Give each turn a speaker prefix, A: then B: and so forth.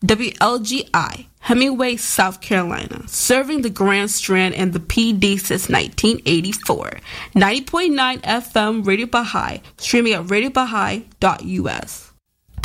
A: WLGI, Hemingway, South Carolina, serving the Grand Strand and the PD since 1984. 90.9 FM Radio Baha'i, streaming at radiobaha'i.us.